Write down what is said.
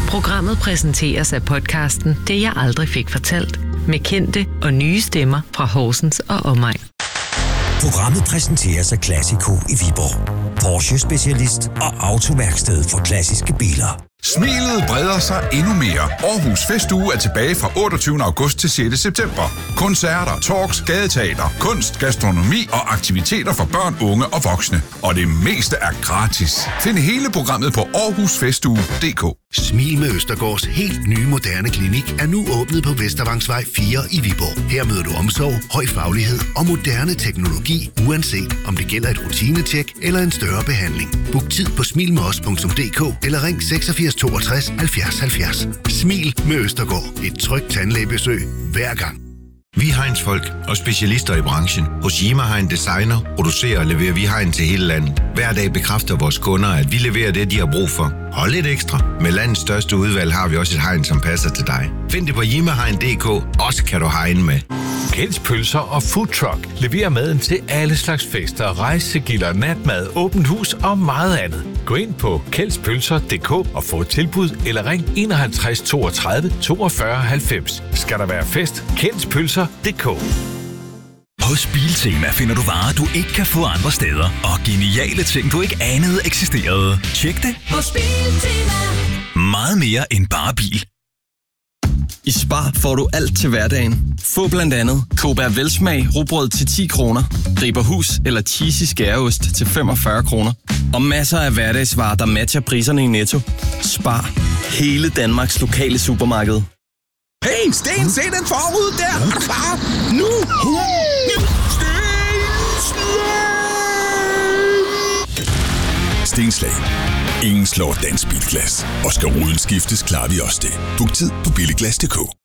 Programmet præsenteres af podcasten Det jeg aldrig fik fortalt, med kendte og nye stemmer fra Horsens og omegn. Programmet præsenteres af Classico i Viborg, Porsche-specialist og autoværksted for klassiske biler. Smilet breder sig endnu mere. Aarhus Festuge er tilbage fra 28. august til 6. september. Koncerter, talks, gadeteater, kunst, gastronomi og aktiviteter for børn, unge og voksne. Og det meste er gratis. Find hele programmet på aarhusfestuge.dk. Smil med Østergaards helt nye moderne klinik er nu åbnet på Vestervangsvej 4 i Viborg. Her møder du omsorg, høj faglighed og moderne teknologi, uanset om det gælder et rutinetjek eller en større behandling. Book tid på smilmedos.dk eller ring 86 62 70 70. Smil med Østergaard. Et trygt tandlægebesøg hver gang. Vi er Heinz-folk og specialister i branchen. Hos Yima Hein Designer producerer og leverer vi hegn til hele landet. Hver dag bekræfter vores kunder, at vi leverer det, de har brug for. Og lidt ekstra. Med landets største udvalg har vi også et hegn, som passer til dig. Find det på yimahegn.dk. Også kan du hegne med. Kjelds Pølser og Food Truck leverer maden til alle slags fester, rejsegilder, natmad, åbent hus og meget andet. Gå ind på kjeldspølser.dk og få et tilbud eller ring 51 32 42 90. Skal der være fest? Kjeldspølser.dk. Hos Biltema finder du varer, du ikke kan få andre steder, og geniale ting, du ikke anede eksisterede. Tjek det hos Biltema. Meget mere end bare bil. I Spar får du alt til hverdagen. Få blandt andet Kobær Velsmag rugbrød til 10 kroner, Riberhus eller cheesy skæreost til 45 kroner. Og masser af hverdagsvarer, der matcher priserne i Netto. Spar. Hele Danmarks lokale supermarked. Hey, Sten, se den forud der! Er du klar? Nu! Stenslag. Ingen slår dansk bilglas. Og skal ruden skiftes, klarer vi også det. Book tid på billiglas.dk.